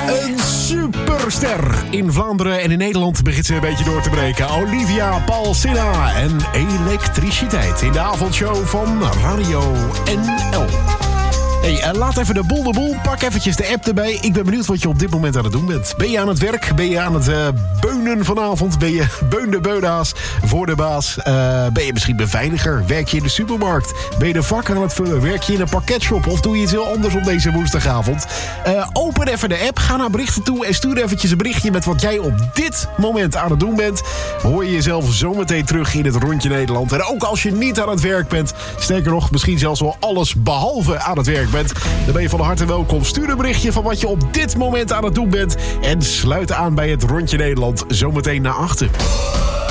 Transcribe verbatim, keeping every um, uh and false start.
Een superster. In Vlaanderen en in Nederland begint ze een beetje door te breken. Olivia Paulsina en elektriciteit in de avondshow van Radio N L. Hey, uh, laat even de boel de boel. Pak eventjes de app erbij. Ik ben benieuwd wat je op dit moment aan het doen bent. Ben je aan het werk? Ben je aan het uh, beunen vanavond? Ben je beun de beunaas voor de baas? Uh, ben je misschien beveiliger? Werk je in de supermarkt? Ben je de vak aan het vullen? Werk je in een pakketshop? Of doe je iets heel anders op deze woensdagavond? Uh, open even de app. Ga naar berichten toe en stuur eventjes een berichtje met wat jij op dit moment aan het doen bent. Hoor je jezelf zometeen terug in het Rondje Nederland. En ook als je niet aan het werk bent, sterker nog, misschien zelfs wel alles behalve aan het werk bent, dan ben je van harte welkom. Stuur een berichtje van wat je op dit moment aan het doen bent en sluit aan bij het Rondje Nederland zometeen na achten.